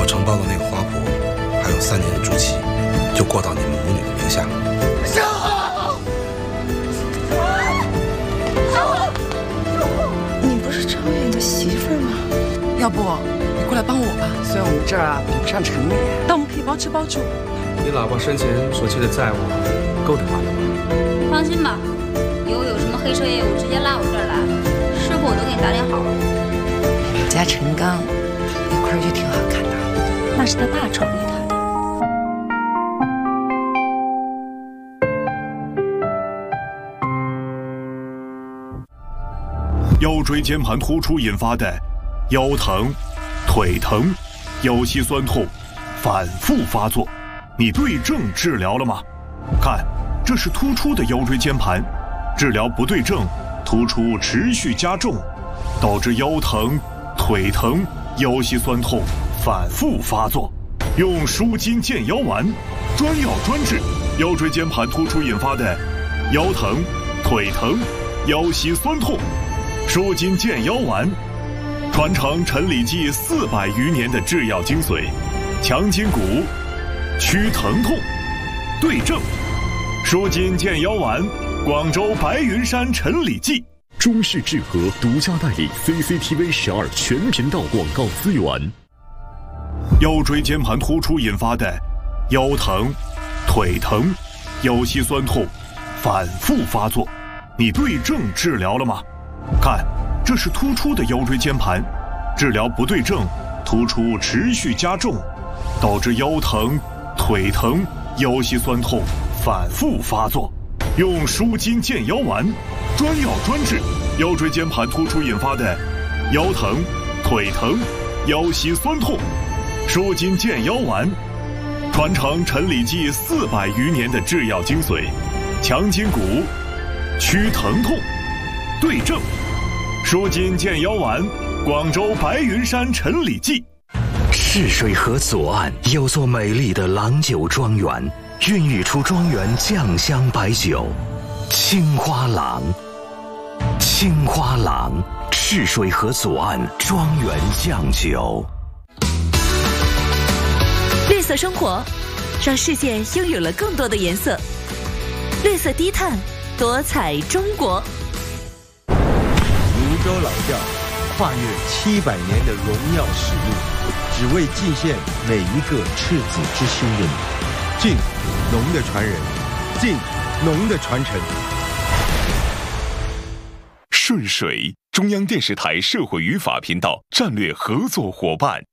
我承包的那个花圃，还有3年的租期，就过到你们母女的名下。 小豪， 你不是超远的媳妇吗？ 要不你过来帮我吧？虽然我们这儿比不上城里，但我们可以包吃包住。 你老婆生前所欠的债务够得还的吗？ 放心吧，以后有什么黑车业务直接拉我这儿来，师傅我都给你打点好。 你家陈刚那块就挺好看的， 那是他爸传给他的。 腰椎间盘突出引发的腰疼、腿疼、腰膝酸痛反复发作，你对症治疗了吗？看，这是突出的腰椎间盘，治疗不对症，突出持续加重，导致腰疼、腿疼、腰膝酸痛反复发作。用舒筋健腰丸，专药专治腰椎间盘突出引发的腰疼、腿疼、腰膝酸痛。舒筋健腰丸，传承陈李济400余年的制药精髓，强筋骨，祛疼痛，对症。舒筋健腰丸，广州白云山陈李济。 中视智和独家代理 CCTV 12全频道广告资源。 腰椎间盘突出引发的腰疼、腿疼、腰膝酸痛反复发作，你对症治疗了吗？看，这是突出的腰椎间盘，治疗不对症，突出持续加重，导致腰疼、腿疼、腰膝酸痛反复发作。用舒筋健腰丸，专药专治腰椎间盘突出引发的腰疼、腿疼、腰膝酸痛。舒筋健腰丸，传承陈李济400余年的制药精髓，强筋骨，祛疼痛，对症。舒筋健腰丸，广州白云山陈李济。 赤水河左岸有座美丽的郎酒庄园，孕育出庄园酱香白酒青花郎。青花郎，赤水河左岸庄园酱酒。 绿色生活，让世界拥有了更多的颜色。绿色低碳，多彩中国。 泸州老窖跨越700年的荣耀使命，只为祭献每一个赤子之心的你。敬农的传人，敬农的传承。 顺水，中央电视台社会与法频道战略合作伙伴。